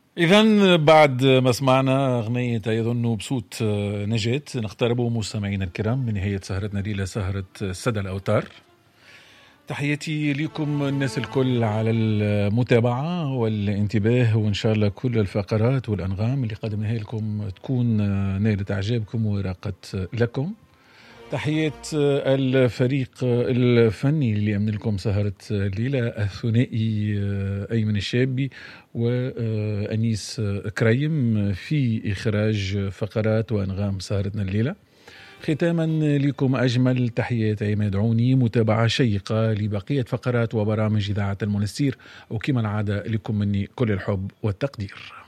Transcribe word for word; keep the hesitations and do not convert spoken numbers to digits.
إذن بعد ما سمعنا أغنية يظن بصوت نجاة، نقترب مستمعينا الكرام من نهاية سهرتنا ليلة سهرة سدى الأوتار. تحياتي لكم الناس الكل على المتابعة والانتباه، وإن شاء الله كل الفقرات والأنغام اللي قدمناها لكم تكون نالت إعجابكم وراقت لكم. تحيات الفريق الفني اللي أمن لكم سهرة الليلة، الثنائي أيمن الشابي وأنيس كريم في إخراج فقرات وأنغام سهرتنا الليلة. ختاما لكم أجمل تحيات عماد عوني، متابعة شيقة لبقية فقرات وبرامج إذاعة المنستير، وكما العادة لكم مني كل الحب والتقدير.